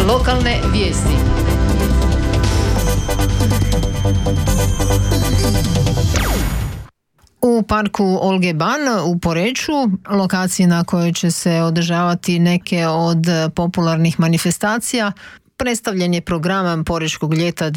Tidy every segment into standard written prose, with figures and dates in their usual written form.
Lokalne vijesti. U parku Olge Ban u Poreču, lokaciji na kojoj će se održavati neke od popularnih manifestacija, predstavljen je program Porečkog ljeta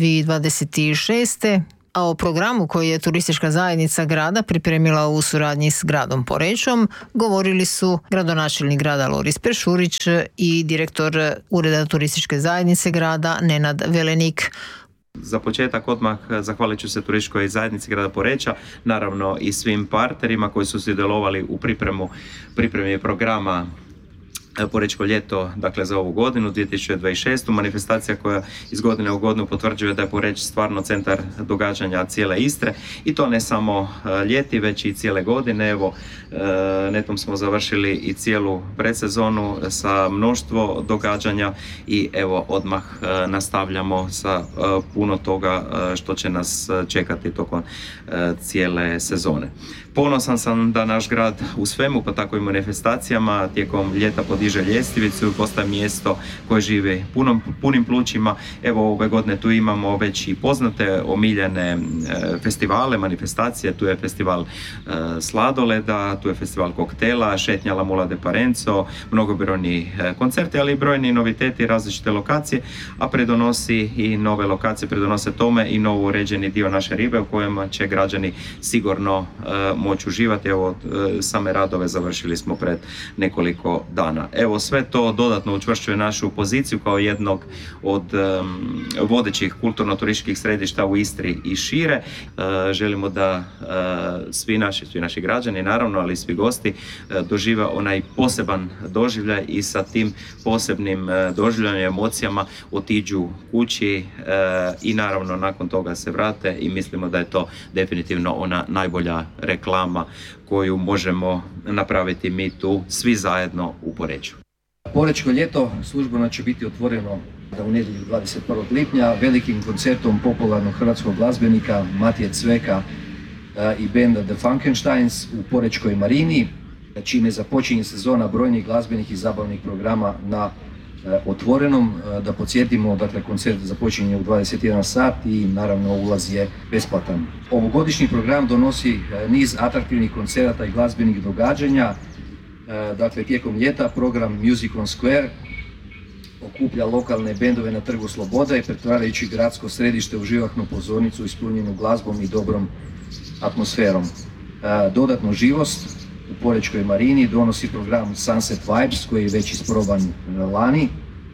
2026. A o programu koji je turistička zajednica grada pripremila u suradnji s gradom Porečom govorili su gradonačelnik grada Loris Peršurić i direktor Ureda turističke zajednice grada Nenad Velenik. Za početak odmah zahvalit ću se turističkoj zajednici grada Poreča, naravno i svim partnerima koji su sudjelovali u pripremi programa Porečko ljeto, dakle za ovu godinu 2026. Manifestacija koja iz godine u godinu potvrđuje da je Poreč stvarno centar događanja cijele Istre i to ne samo ljeti, već i cijele godine. Evo, netom smo završili i cijelu predsezonu sa mnoštvo događanja i evo odmah nastavljamo sa puno toga što će nas čekati tokom cijele sezone. Ponosan sam da naš grad u svemu, pa tako i manifestacijama, tijekom ljeta podiže ljestvicu i postaje mjesto koje živi punim plućima. Evo ove godine tu imamo već i poznate, omiljene festivale, manifestacije. Tu je festival sladoleda, tu je festival koktela, šetnja La Mula de Parenzo, mnogobrojni koncerti, ali i brojni noviteti, različite lokacije, a predonosi i nove lokacije, predonose tome i novo uređeni dio naše ribe u kojem će građani sigurno moći uživati. Evo, same radove završili smo pred nekoliko dana. Evo, sve to dodatno učvršćuje našu poziciju kao jednog od vodećih kulturno-turističkih središta u Istri i šire. Želimo da svi naši građani, naravno, ali i svi gosti dožive onaj poseban doživljaj i sa tim posebnim doživljajem i emocijama otiđu kući i naravno nakon toga se vrate i mislimo da je to definitivno ona najbolja reklama koju možemo napraviti mi tu svi zajedno u Poreču. Porečko ljeto službeno će biti otvoreno u nedjelju 21. lipnja velikim koncertom popularnog hrvatskog glazbenika Matije Cveka i benda The Funkensteins u Porečkoj marini, čime započinje sezona brojnih glazbenih i zabavnih programa na otvorenom. Da podsjetimo, dakle, koncert započinje u 21 sat i naravno ulaz je besplatan. Ovogodišnji program donosi niz atraktivnih koncerata i glazbenih događanja. Dakle, tijekom ljeta program Music on Square okuplja lokalne bendove na Trgu Slobode, pretvarajući gradsko središte u živahnu pozornicu ispunjenu glazbom i dobrom atmosferom. Dodatnu živost u Porečkoj marini donosi program Sunset Vibes, koji je već isproban lani,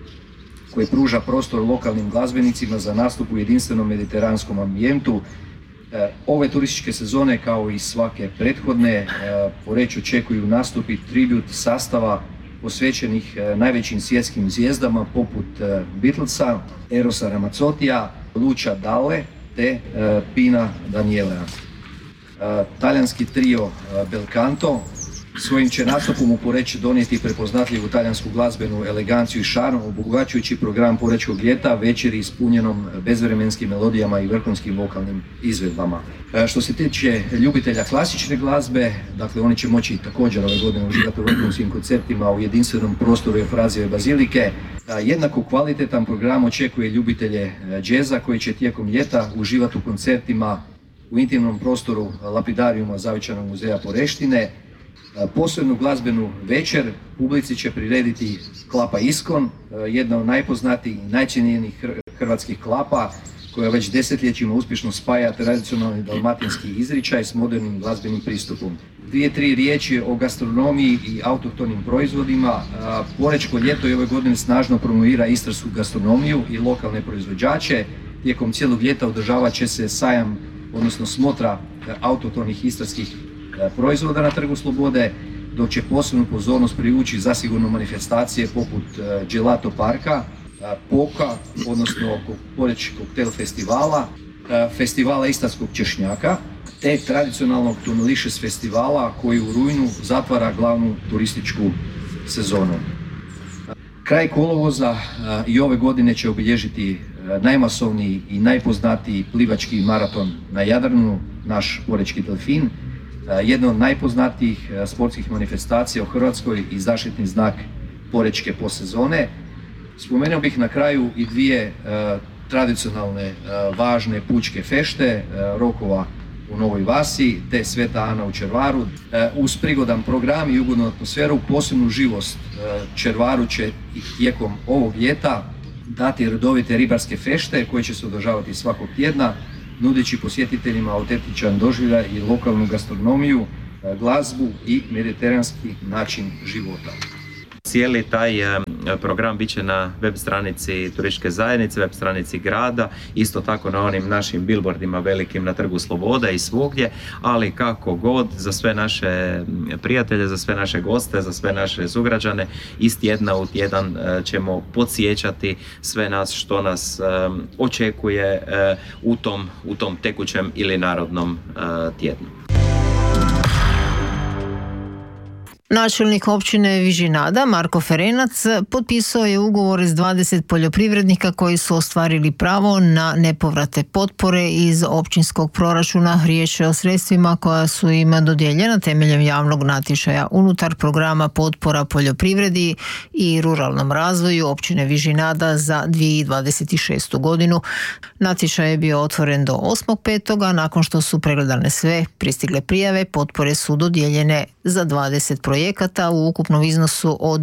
koji pruža prostor lokalnim glazbenicima za nastup u jedinstvenom mediteranskom ambijentu. Ove turističke sezone, kao i svake prethodne, Poreč očekuju nastupi tribut sastava posvećenih najvećim svjetskim zvijezdama poput Beatlesa, Erosa Ramazzotija, Lucia Dalle te Pina Danielea. Talijanski trio Belcanto svojim će nastupom u Poreč donijeti prepoznatljivu talijansku glazbenu eleganciju i šarm, obogaćujući program Porečkog ljeta večeri ispunjenom bezvremenskim melodijama i vrhunskim vokalnim izvedbama. Što se tiče ljubitelja klasične glazbe, dakle oni će moći također ove godine uživati u vrhunskim koncertima u jedinstvenom prostoru Eufrazijeve bazilike. Jednako kvalitetan program očekuje ljubitelje džeza koji će tijekom ljeta uživati u koncertima u intimnom prostoru Lapidarijuma Zavičajnog muzeja Poreštine. Posebnu glazbenu večer publici će prirediti klapa Iskon, jedna od najpoznatijih i najcijenjenijih hrvatskih klapa koja već desetljećima uspješno spaja tradicionalni dalmatinski izričaj s modernim glazbenim pristupom. 2-3 riječi o gastronomiji i autohtonim proizvodima. Porečko ljeto i ove godine snažno promovira istarsku gastronomiju i lokalne proizvođače. Tijekom cijelog ljeta održavat će se sajam, odnosno smotra autohtonih istarskih proizvoda na Trgu Slobode, dok će posebnu pozornost privući zasigurno manifestacije poput Gelato parka, Poka, odnosno Poreč koktel festivala, festivala istarskog češnjaka, te tradicionalnog Tonalicious festivala koji u rujnu zatvara glavnu turističku sezonu. Kraj kolovoza i ove godine će obilježiti najmasovniji i najpoznatiji plivački maraton na Jadranu, naš Porečki delfin, jedna od najpoznatijih sportskih manifestacija u Hrvatskoj i zaštitni znak porečke posezone. Spomenuo bih na kraju i dvije tradicionalne važne pučke fešte, Rokova u Novoj Vasi te Sveta Ana u Červaru. Uz prigodan program i ugodnu atmosferu, posebnu živost Červaru će tijekom ovog ljeta dati redovite ribarske fešte koje će se održavati svakog tjedna, nudeći posjetiteljima autentičan doživljaj i lokalnu gastronomiju, glazbu i mediteranski način života. Cijeli taj program bit će na web stranici turističke zajednice, web stranici grada, isto tako na onim našim billboardima velikim na Trgu Slobode i svugdje, ali kako god, za sve naše prijatelje, za sve naše goste, za sve naše sugrađane, iz tjedna u tjedan ćemo podsjećati sve nas što nas očekuje u tom tekućem ili narodnom tjednu. Načelnik općine Vižinada, Marko Ferenac, potpisao je ugovor s 20 poljoprivrednika koji su ostvarili pravo na nepovratne potpore iz općinskog proračuna. Riječ je o sredstvima koja su im dodijeljena temeljem javnog natječaja unutar programa potpora poljoprivredi i ruralnom razvoju općine Vižinada za 2026. godinu. Natječaj je bio otvoren do 8.5. a nakon što su pregledane sve pristigle prijave, potpore su dodijeljene za 20 projekata u ukupnom iznosu od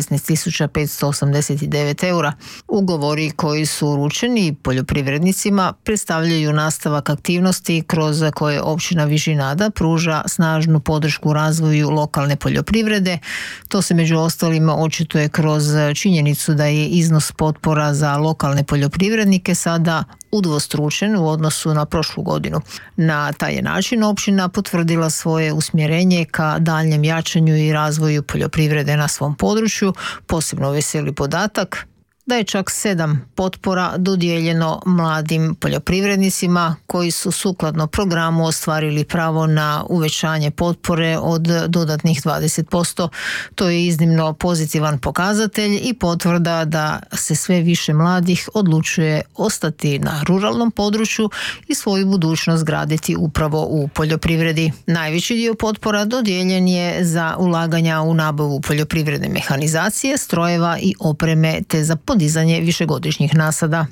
16.589 eura. Ugovori koji su uručeni poljoprivrednicima predstavljaju nastavak aktivnosti kroz koje općina Vižinada pruža snažnu podršku razvoju lokalne poljoprivrede. To se među ostalima očituje kroz činjenicu da je iznos potpora za lokalne poljoprivrednike sada udvostručen u odnosu na prošlu godinu. Na taj način općina potvrdila svoje usmjerenje ka daljnjem jačanju i razvoju poljoprivrede na svom području. Posebno veseli podatak da je čak 7 potpora dodijeljeno mladim poljoprivrednicima koji su sukladno programu ostvarili pravo na uvećanje potpore od dodatnih 20%. To je iznimno pozitivan pokazatelj i potvrda da se sve više mladih odlučuje ostati na ruralnom području i svoju budućnost graditi upravo u poljoprivredi. Najveći dio potpora dodijeljen je za ulaganja u nabavu poljoprivredne mehanizacije, strojeva i opreme te za podizanje višegodišnjih nasada.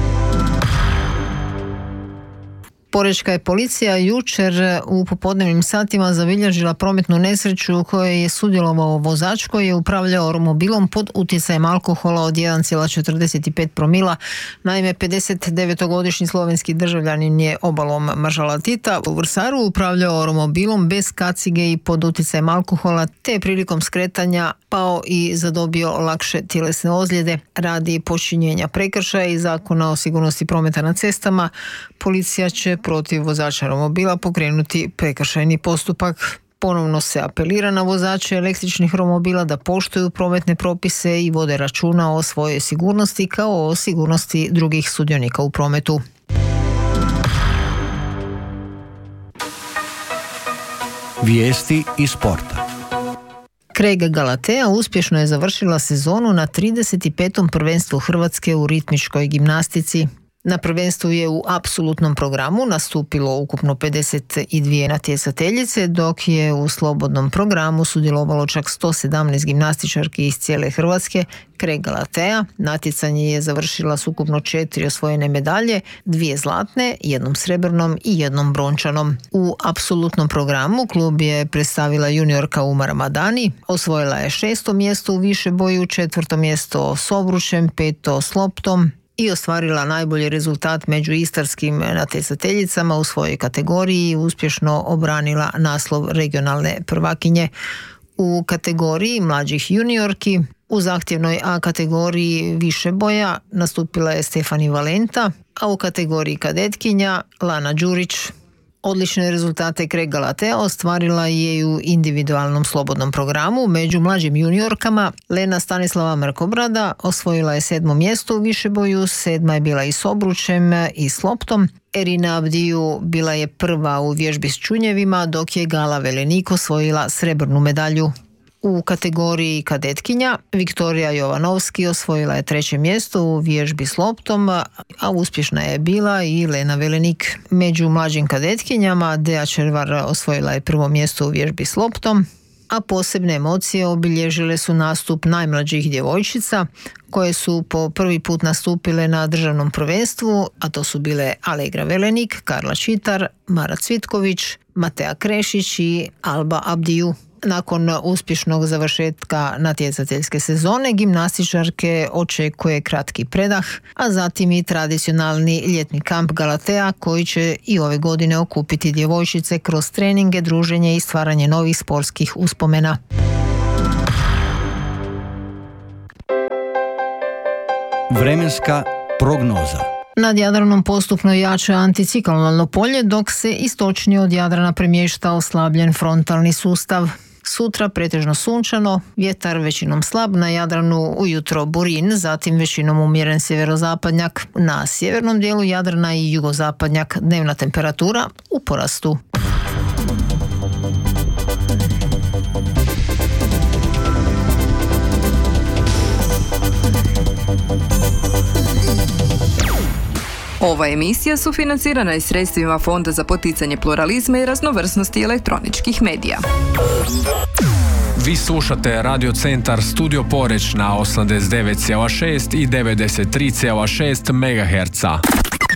Porečka je policija jučer u popodnevnim satima zabilježila prometnu nesreću u kojoj je sudjelovao vozač koji je upravljao romobilom pod utjecajem alkohola od 1,45 promila. Naime, 59-godišnji slovenski državljanin je obalom Maršala Tita u Vrsaru upravljao romobilom bez kacige i pod utjecajem alkohola, te je prilikom skretanja pao i zadobio lakše tjelesne ozljede. Radi počinjenja prekršaja i Zakona o sigurnosti prometa na cestama, policija će protiv vozača romobila pokrenuti prekršajni postupak. Ponovno se apelira na vozače električnih romobila da poštuju prometne propise i vode računa o svojoj sigurnosti kao o sigurnosti drugih sudionika u prometu. Vijesti iz sporta. Craig Galatea uspješno je završila sezonu na 35. prvenstvu Hrvatske u ritmičkoj gimnastici. Na prvenstvu je u apsolutnom programu nastupilo ukupno 52 natjecateljice, dok je u slobodnom programu sudjelovalo čak 117 gimnastičarki iz cijele Hrvatske. Craig Galatea natjecanje je završila s ukupno 4 osvojene medalje, 2 zlatne, 1 srebrnom i 1 brončanom. U apsolutnom programu klub je predstavila juniorka Umar Madani, osvojila je 6. mjesto u višeboju, 4. mjesto s obručem, 5. s loptom i ostvarila najbolji rezultat među istarskim natjecateljicama u svojoj kategoriji i uspješno obranila naslov regionalne prvakinje. U kategoriji mlađih juniorki u zahtjevnoj A kategoriji višeboja nastupila je Stefani Valenta, a u kategoriji kadetkinja Lana Đurić. Odlične rezultate Craig Galatea ostvarila je i u individualnom slobodnom programu. Među mlađim juniorkama Lena Stanislava Mrkobrada osvojila je 7. mjesto u višeboju, 7. je bila i s obručem i s loptom. Erina Abdiju bila je prva u vježbi s čunjevima, dok je Gala Velenik osvojila srebrnu medalju. U kategoriji kadetkinja Viktorija Jovanovski osvojila je 3. mjesto u vježbi s loptom, a uspješna je bila i Lena Velenik. Među mlađim kadetkinjama Dea Červar osvojila je 1. mjesto u vježbi s loptom, a posebne emocije obilježile su nastup najmlađih djevojčica koje su po prvi put nastupile na državnom prvenstvu, a to su bile Alegra Velenik, Karla Čitar, Mara Cvitković, Matea Krešić i Alba Abdiju. Nakon uspješnog završetka natjecateljske sezone gimnastičarke očekuje kratki predah, a zatim i tradicionalni ljetni kamp Galatea koji će i ove godine okupiti djevojčice kroz treninge, druženje i stvaranje novih sportskih uspomena. Vremenska prognoza. Nad Jadranom postupno jača anticiklonalno polje, dok se istočnije od Jadrana premješta oslabljen frontalni sustav. Sutra pretežno sunčano, vjetar većinom slab, na Jadranu ujutro burin, zatim većinom umjeren sjeverozapadnjak, na sjevernom dijelu Jadrana i jugozapadnjak, dnevna temperatura u porastu. Ova emisija sufinancirana je sredstvima Fonda za poticanje pluralizma i raznovrsnosti elektroničkih medija. Vi slušate Radio Centar Studio Poreč na 89,6 i 93,6 MHz.